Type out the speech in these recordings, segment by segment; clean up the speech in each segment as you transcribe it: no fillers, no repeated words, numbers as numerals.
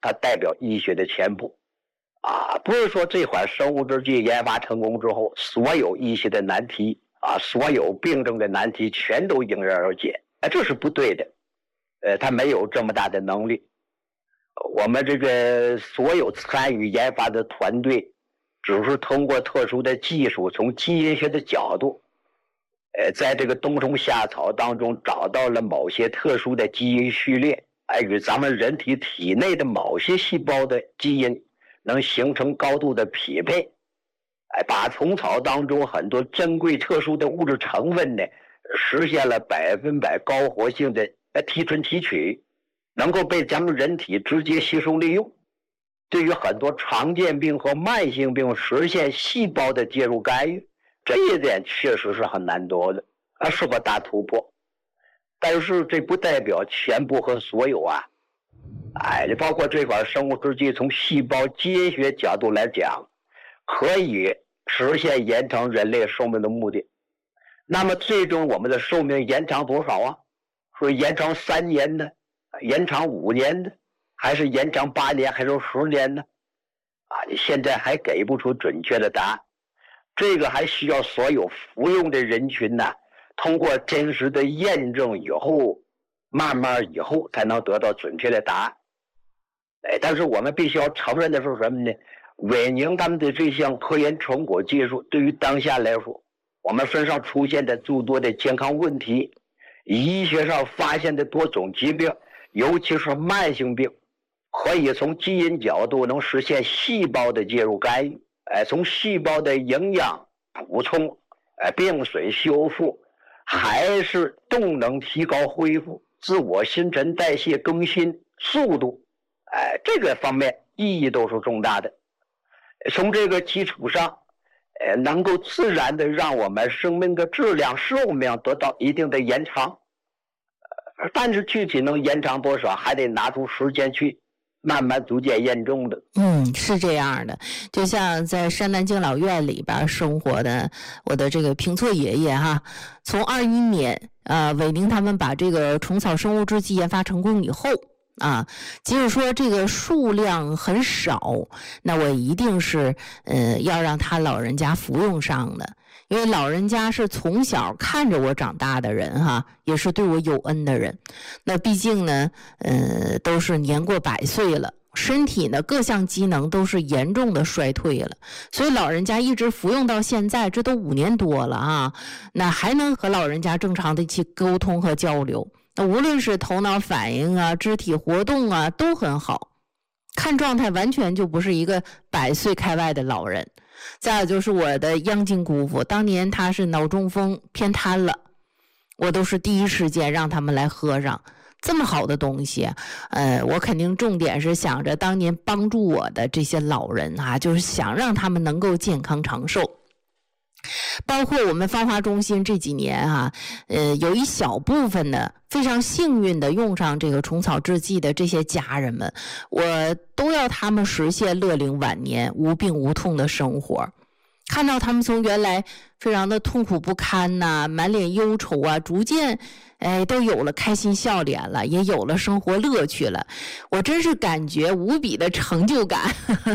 它代表医学的前部不是说这款生物制剂研发成功之后，所有医学的难题所有病症的难题全都迎刃而解，这是不对的。它没有这么大的能力。我们这个所有参与研发的团队，只是通过特殊的技术，从基因学的角度，在这个冬虫夏草当中找到了某些特殊的基因序列，与咱们人体体内的某些细胞的基因能形成高度的匹配，把虫草当中很多珍贵特殊的物质成分呢，实现了100%高活性的提纯提取，能够被咱们人体直接吸收利用。对于很多常见病和慢性病实现细胞的介入干预，这一点确实是很难得的，是个大突破。但是这不代表全部和所有包括这款生物制剂从细胞基因学角度来讲，可以实现延长人类寿命的目的。那么最终我们的寿命延长多少是延长3年呢？延长5年呢？还是延长8年还是10年呢？你现在还给不出准确的答案。这个还需要所有服用的人群通过真实的验证以后，慢慢以后才能得到准确的答案。但是我们必须要承认的是什么呢？韦宁他们的这项科研成果技术对于当下来说，我们身上出现的诸多的健康问题，医学上发现的多种疾病，尤其是慢性病，可以从基因角度能实现细胞的介入干预，从细胞的营养补充、病损修复，还是动能提高恢复、自我新陈代谢更新速度，这个方面意义都是重大的。从这个基础上，能够自然的让我们生命的质量、寿命得到一定的延长，但是具体能延长多少，还得拿出时间去慢慢逐渐验证的。 是这样的。就像在山南敬老院里边生活的我的这个平措爷爷从21年韦宁他们把这个虫草生物制剂研发成功以后即使说这个数量很少，那我一定是要让他老人家服用上的，因为老人家是从小看着我长大的人也是对我有恩的人。那毕竟呢都是年过100岁了，身体呢各项机能都是严重的衰退了，所以老人家一直服用到现在，这都5年多了那还能和老人家正常的去沟通和交流，那无论是头脑反应肢体活动都很好，看状态完全就不是一个100岁开外的老人。再有就是我的央金姑父，当年他是脑中风偏瘫了，我都是第一时间让他们来喝上这么好的东西。我肯定重点是想着当年帮助我的这些老人就是想让他们能够健康长寿。包括我们芳华中心这几年有一小部分的非常幸运的用上这个虫草制剂的这些家人们，我都要他们实现乐龄晚年、无病无痛的生活。看到他们从原来非常的痛苦不堪满脸忧愁逐渐都有了开心笑脸了，也有了生活乐趣了，我真是感觉无比的成就感。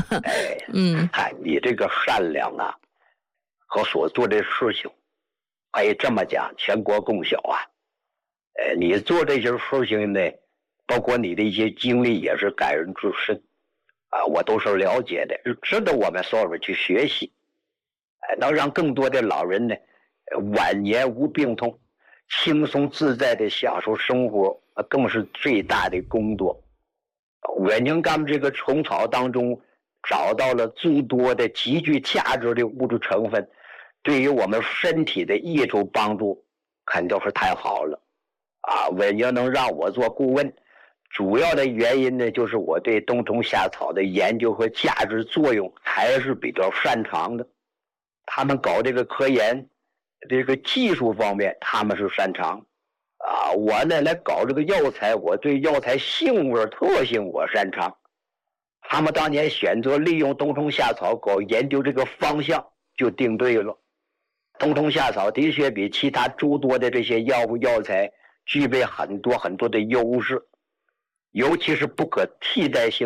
你这个善良和所做的事情，可以这么讲，全国共晓你做这些事情呢，包括你的一些经历也是感人至深我都是了解的，值得我们所有人去学习，能让更多的老人呢晚年无病痛，轻松自在的享受生活，更是最大的功德。韦宁他们这个虫草当中找到了诸多的极具价值的物质成分，对于我们身体的益处帮助肯定是太好了韦宁能让我做顾问，主要的原因呢，就是我对冬虫夏草的研究和价值作用还是比较擅长的。他们搞这个科研，这个技术方面他们是擅长我呢来搞这个药材，我对药材性味特性我擅长。他们当年选择利用冬虫夏草搞研究这个方向就定对了。冬虫夏草的确比其他诸多的这些药物药材具备很多很多的优势，尤其是不可替代性